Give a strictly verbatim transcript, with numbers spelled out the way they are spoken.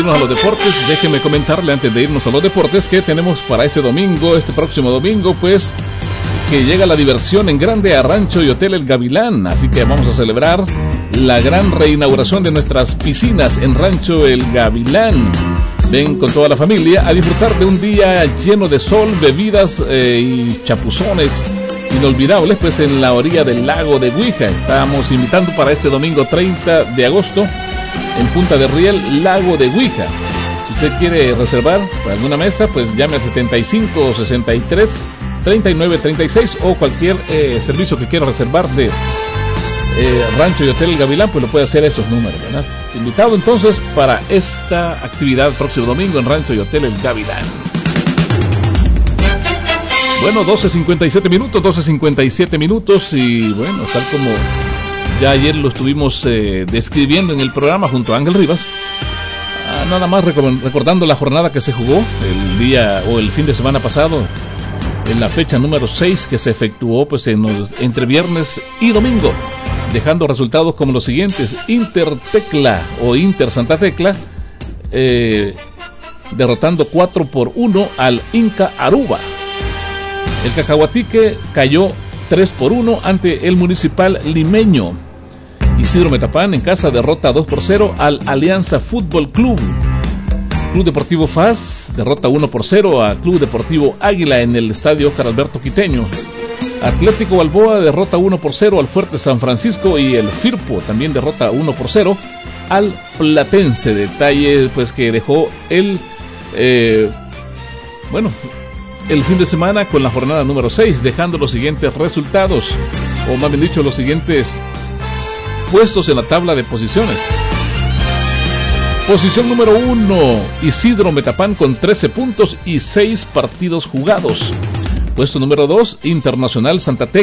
A los deportes, déjeme comentarle antes de irnos a los deportes que tenemos para este domingo, este próximo domingo, pues que llega la diversión en grande a Rancho y Hotel El Gavilán, así que vamos a celebrar la gran reinauguración de nuestras piscinas en Rancho El Gavilán. Ven con toda la familia a disfrutar de un día lleno de sol, bebidas eh, y chapuzones inolvidables, pues en la orilla del lago de Huija. Estamos invitando para este domingo treinta de agosto en Punta de Riel, lago de Huija. Si usted quiere reservar para alguna mesa, pues llame al setenta y cinco sesenta y tres treinta y nueve treinta y seis o cualquier eh, servicio que quiera reservar de eh, Rancho y Hotel Gavilán, pues lo puede hacer a esos números, ¿verdad? Invitado entonces para esta actividad próximo domingo en Rancho y Hotel El Gavilán. Bueno, doce cincuenta y siete minutos, doce cincuenta y siete minutos y bueno, tal como ya ayer lo estuvimos eh, describiendo en el programa junto a Ángel Rivas, ah, nada más recordando la jornada que se jugó el día o el fin de semana pasado, en la fecha número seis que se efectuó pues en los, entre viernes y domingo, dejando resultados como los siguientes: Inter Tecla o Inter Santa Tecla eh, derrotando cuatro por uno al Inca Aruba. El Cacahuatique cayó tres por uno ante el Municipal Limeño. Isidro Metapán en casa derrota dos por cero al Alianza Fútbol Club. Club Deportivo F A S derrota uno por cero a Club Deportivo Águila en el estadio Óscar Alberto Quiteño. Atlético Balboa derrota uno por cero al Fuerte San Francisco y el Firpo también derrota uno por cero al Platense. Detalle pues que dejó el eh, bueno el fin de semana con la jornada número seis, dejando los siguientes resultados, o más bien dicho, los siguientes puestos en la tabla de posiciones. Posición número uno, Isidro Metapán con trece puntos y seis partidos jugados. Puesto número dos, Internacional Santa Tecla